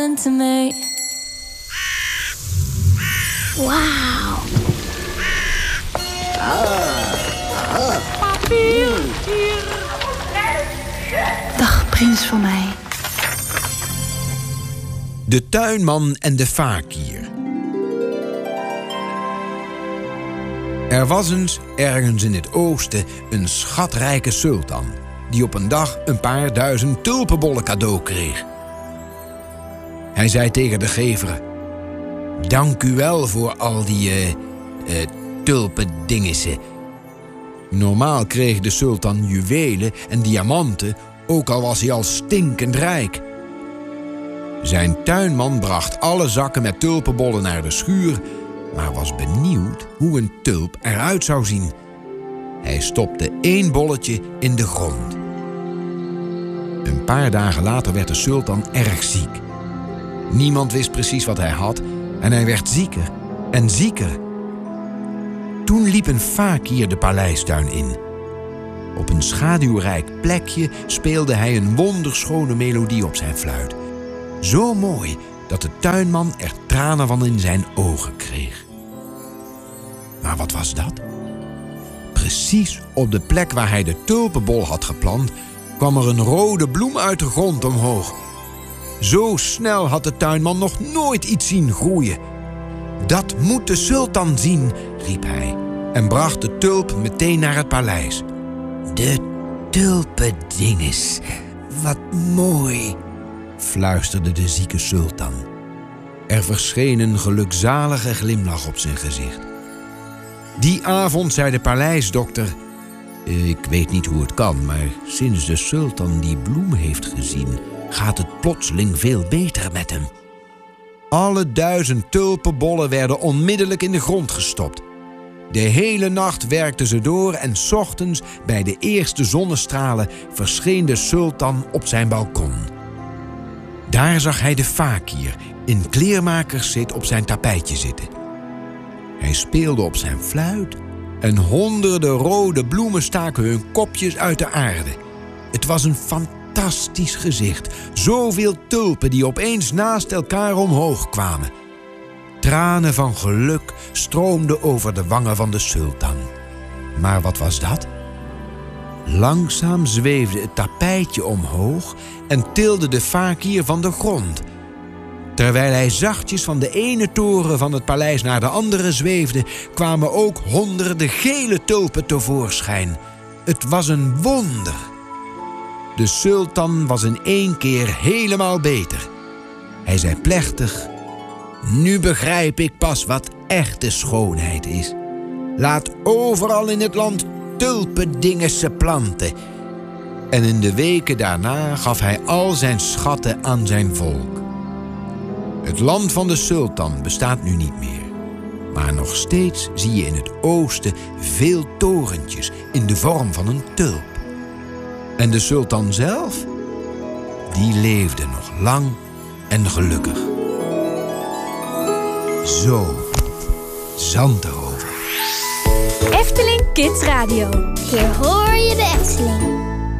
To me. Wow. Papier hier. Dag, prins van mij. De tuinman en de fakir. Er was eens ergens in het oosten een schatrijke sultan die op een dag een paar duizend tulpenbollen cadeau kreeg. Hij zei tegen de gever: dank u wel voor al die tulpendingissen. Normaal kreeg de sultan juwelen en diamanten, ook al was hij al stinkend rijk. Zijn tuinman bracht alle zakken met tulpenbollen naar de schuur, maar was benieuwd hoe een tulp eruit zou zien. Hij stopte 1 bolletje in de grond. Een paar dagen later werd de sultan erg ziek. Niemand wist precies wat hij had en hij werd zieker en zieker. Toen liep een fakir de paleistuin in. Op een schaduwrijk plekje speelde hij een wonderschone melodie op zijn fluit. Zo mooi dat de tuinman er tranen van in zijn ogen kreeg. Maar wat was dat? Precies op de plek waar hij de tulpenbol had geplant, kwam er een rode bloem uit de grond omhoog. Zo snel had de tuinman nog nooit iets zien groeien. Dat moet de sultan zien, riep hij en bracht de tulp meteen naar het paleis. De tulpendinges, wat mooi, fluisterde de zieke sultan. Er verscheen een gelukzalige glimlach op zijn gezicht. Die avond zei de paleisdokter: ik weet niet hoe het kan, maar sinds de sultan die bloem heeft gezien, gaat het plotseling veel beter met hem. Alle 1000 tulpenbollen werden onmiddellijk in de grond gestopt. De hele nacht werkten ze door en 's ochtends bij de eerste zonnestralen verscheen de sultan op zijn balkon. Daar zag hij de fakir in kleermakerszit op zijn tapijtje zitten. Hij speelde op zijn fluit en honderden rode bloemen staken hun kopjes uit de aarde. Het was een fantastisch gezicht. Zoveel tulpen die opeens naast elkaar omhoog kwamen. Tranen van geluk stroomden over de wangen van de sultan. Maar wat was dat? Langzaam zweefde het tapijtje omhoog en tilde de fakir van de grond. Terwijl hij zachtjes van de ene toren van het paleis naar de andere zweefde, kwamen ook honderden gele tulpen tevoorschijn. Het was een wonder. De sultan was in 1 keer helemaal beter. Hij zei plechtig: nu begrijp ik pas wat echte schoonheid is. Laat overal in het land tulpendingissen planten. En in de weken daarna gaf hij al zijn schatten aan zijn volk. Het land van de sultan bestaat nu niet meer. Maar nog steeds zie je in het oosten veel torentjes in de vorm van een tulp. En de sultan zelf, die leefde nog lang en gelukkig. Zo, zand erover. Efteling Kids Radio. Hier hoor je de Efteling.